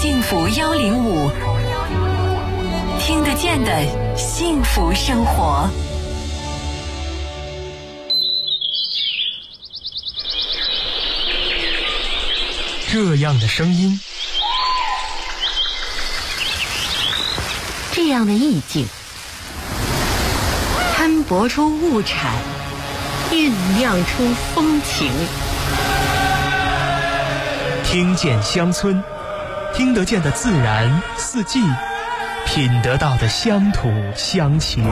幸福105，听得见的幸福生活。 这样的声音， 这样的意境，摊薄出物产，酝酿出风情。 听见乡村，听得见的自然四季，品得到的乡土乡情。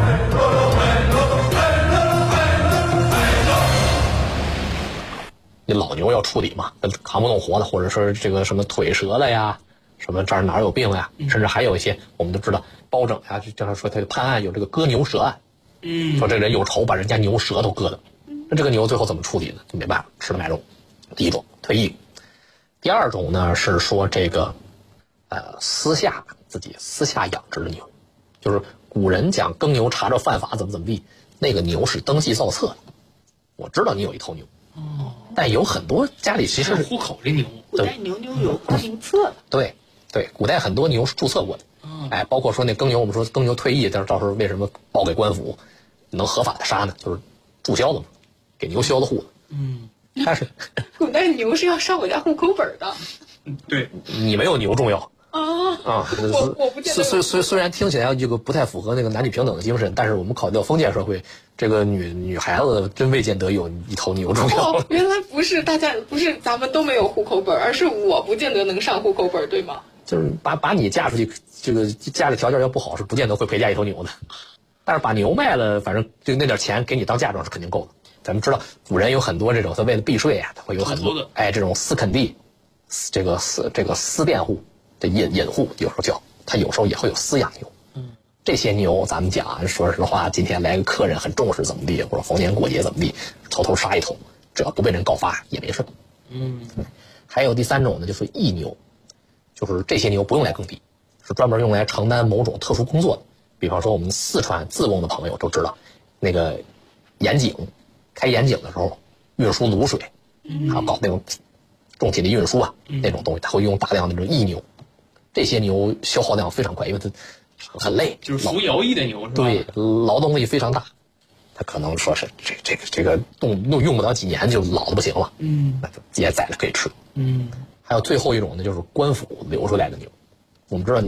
你老牛要处理嘛，扛不动活的，或者说这个什么腿折了呀，什么这儿哪儿有病呀，甚至还有一些我们都知道包拯呀，就经常说他判案有这个割牛舌案，说这人有仇把人家牛舌头割了，那这个牛最后怎么处理呢？就没办法，吃了卖肉。第一种退役，第二种呢是说这个自己私下养殖的牛，就是古人讲耕牛查着犯法怎么地，那个牛是登记造册的，我知道你有一头牛。但有很多家里其实是户口的牛， 古代牛有挂名册的。 对，古代很多牛是注册过的。包括说那耕牛，我们说耕牛退役，但是到时候为什么报给官府能合法的杀呢？就是注销了嘛，给牛销了户。但是古代牛是要上我家户口本的。 对， 你没有牛重要。 我不见得。 虽然听起来这个不太符合那个男女平等的精神，但是我们考虑到封建社会，这个女孩子真未见得有一头牛重要。 原来不是咱们都没有户口本，而是我不见得能上户口本，对吗？ 就是把你嫁出去，这个家里条件要不好，是不见得会陪嫁一头牛的。但是把牛卖了，反正就那点钱给你当嫁妆是肯定够的。咱们知道古人有很多这种，他为了避税啊，他会有很多这种私垦地，这个私佃户。这隐户有时候叫他，有时候也会有私养牛。这些牛咱们讲，说实话，今天来个客人很重视怎么地，或者逢年过节怎么地，偷偷杀一头，只要不被人告发也没事。还有第三种呢，就是役牛，就是这些牛不用来耕地，是专门用来承担某种特殊工作的。比方说我们四川自贡的朋友都知道，那个盐井开盐井的时候运输卤水，还有搞那种重体力运输啊，那种东西，他会用大量的这种役牛。这些牛消耗量非常快，因为它很累， 就是服徭役的牛是吧？ 对，劳动力非常大，它可能说是这个用不了几年就老的不行了，那就直接宰了可以吃。还有最后一种呢，就是官府留出来的牛，我们知道